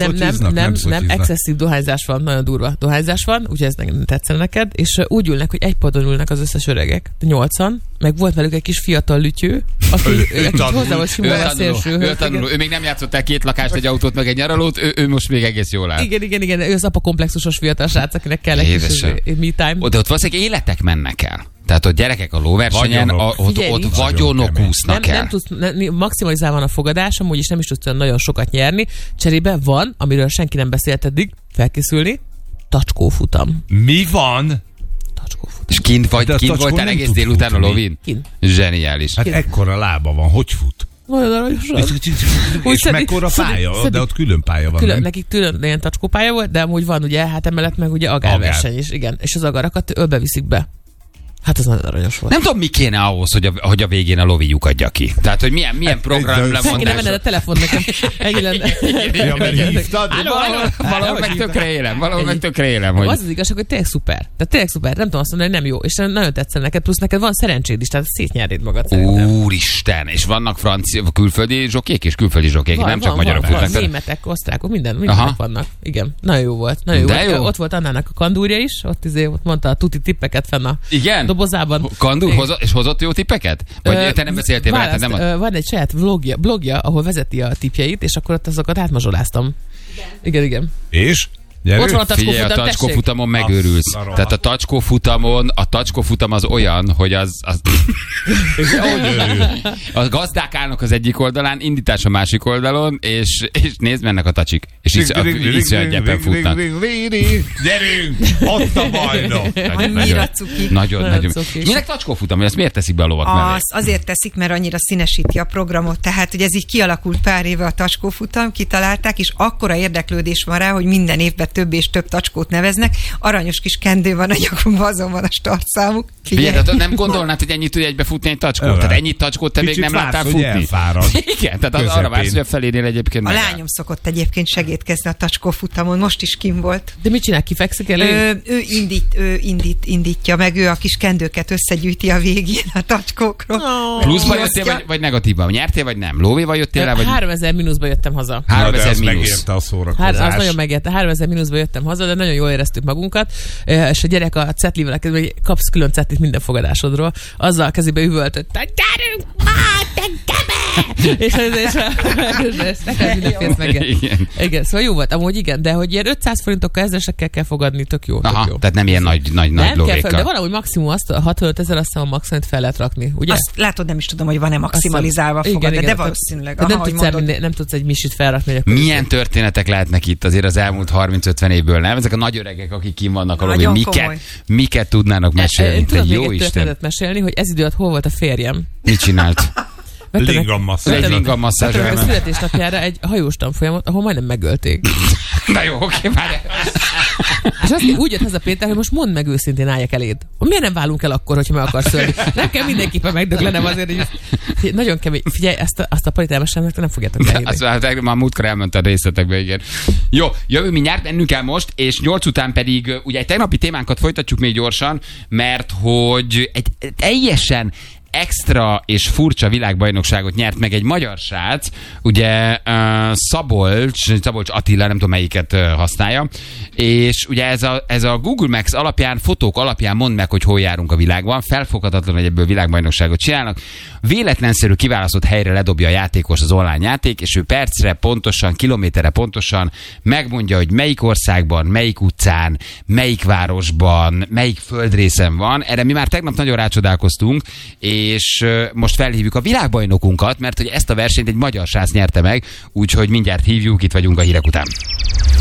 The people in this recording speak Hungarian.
nem, excesszív dohányzás van, nagyon durva dohányzás van, úgyhogy ez nem tetszene neked, és úgy ülnek, hogy egy padon ülnek az összes öregek, 8-an, meg volt velük egy kis fiatal lütyő, aki hozzá volt simulva a szélső. Ő még nem játszott el 2 lakást, egy autót, meg egy nyaralót, ő most még egész jól áll. Igen, ő az apakomplexusos fiatal srác, akinek kell egy kis me time. De ott valószínűleg életek mennek el. Tehát ott gyerekek a lóversenyen, ott vagyonok úsznak el. Nem tudsz, maximalizálva van a fogadás, amúgy is nem is tudsz nagyon sokat nyerni. Cserébe van, amiről senki nem beszélt eddig, felkészülni, tacskófutam. Mi van? Tacskófutam. És kint voltál egész délután a lovin? Kint. Zseniális. Hát ekkora lába van, hogy fut? Nagyon aranyosan. És mekkora pálya? De ott külön pálya van. Nekik külön ilyen tacskópálya volt, de amúgy van ugye, hát emellett meg ugye agárverseny is, igen. És az agarakat ölbe viszik be. Hát az nagyon aranyos volt. Nem tudom, mi kéne ahhoz, hogy a végén a lovi lyukadja ki. Tehát, hogy milyen program lemondás. Senki nem menne a telefon nekem. Ennyi lenne. Ja, mert hívtad? Valahogy meg tökre élem. Hogy... Az igazság, hogy tényleg szuper. Tehát tényleg szuper. Nem tudom azt mondani, hogy nem jó. És nagyon tetszene neked, plusz neked van szerencséd is, tehát szétnyernéd magad szerintem. Úristen! És vannak francia, külföldi zsokék és külföldi zsokék, nem csak magyarok futnak. Németek, osztrákok, mindenek vannak. Igen, nagyon jó volt. Nagyon jó. Ott volt Annának a kandúrja is, ott mondta a tuti tippeket fenn a dobozában. Kandúr, és hozott jó tippeket? Vagy te nem beszéltél vele? Van egy saját blogja, ahol vezeti a tippjeit, és akkor ott azokat átmazsoláztam. Igen. És? Ott van a figyelj, a tacskófutamon megőrülsz. Tehát a tacskófutam az olyan, hogy az a gazdák állnak az egyik oldalán, indítás a másik oldalon, és nézd, mennek a tacsik. És iszonyatban futnak. Gyerünk! Ott a bajnok! Annyira cuki. Nagyon. Minek tacskófutam? Ezt miért teszik be a lovak mellé? Azért teszik, mert annyira színesíti a programot. Tehát, hogy ez így kialakult pár éve a tacskófutam, kitalálták, és akkora érdeklődés van rá, hogy minden évben több és több tacskót neveznek. Aranyos kis kendő van a nyakunkban, azon van a startszámuk. Figyelj, nem gondolnád, hogy ennyit tud egybefutni egy tacskót? Tehát ennyit tacskót te még nem láttál futni? Igen, tehát arra vársz, hogy a felénél egyébként a lányom szokott egyébként segítkezni a tacskófutamon, most is kim volt. De mit csinál, kifekszik elő? Ő indítja meg, ő a kis kendőket összegyűjti a végén a tacskókról. Pluszba jöttél, vagy negatívban? Nyertél, vagy nem? Lóvéval jöttél rá? 3000 mínuszba jöttem haza. 3000 mínusz. Megérte a szórakozás. Az nagyon megérte. 3000 mínuszba jöttem haza, de nagyon jól éreztük magunkat, és a gyerek a cetlivel kezdve, hogy kapsz külön cetlit minden fogadásodról, azzal a kezébe üvöltött, gyerünk, te kebe! És nekem mindenféle megért. Igen, szóval jó volt, amúgy igen, de hogy ilyen 500 forintokkal ezresekkel kell fogadni, tök jó. Tehát nem ilyen nagy lóvékkal. De valahogy maximum azt, 65 000, azt hiszem a maximumot fel lehet rakni, ugye? Azt látod, nem is tudom, hogy van-e maximalizálva fogad, de valószínűleg. Nem tudsz egy misit felrakni. Milyen történetek lehetnek itt azért az elmúlt 30-50 évből, nem? Ezek a nagy öregek, akik kim vannak alól, miket tudnának mesélni? Te jó Isten! Mesélni, hogy ez idő alatt hol volt a férjem. Mit csinált? Lingammasszázs. Vettem a születésnapjára egy hajós tanfolyamot, ahol majdnem megölték. Na jó, oké, már. És azt úgy jött haza Péter, hogy most mondd meg őszintén, álljak eléd. Miért nem válunk el akkor, hogyha meg akarsz szölni? Nem kell mindenképpen megdöglenem azért, hogy nagyon kemény. Figyelj, azt a paritámesemnek nem fogjátok elhinni. Már múltkor elmondtad részletekbe, igen. Jó, jövő mindjárt, ennünk el most, és 8 után pedig ugye egy tegnapi témánkat folytatjuk még gyorsan, mert hogy egy teljesen extra és furcsa világbajnokságot nyert meg egy magyar srác, ugye Szabolcs Attila, nem tudom melyiket használja, és ugye ez a Google Maps alapján, fotók alapján mondd meg, hogy hol járunk a világban, felfoghatatlan, hogy ebből világbajnokságot csinálnak, véletlenszerű kiválasztott helyre ledobja a játékos az online játék, és ő percre pontosan, kilométerre pontosan megmondja, hogy melyik országban, melyik utcán, melyik városban, melyik földrészen van. Erre mi már tegnap nagyon rácsodálkoztunk, és most felhívjuk a világbajnokunkat, mert hogy ezt a versenyt egy magyar srác nyerte meg, úgyhogy mindjárt hívjuk, itt vagyunk a hírek után.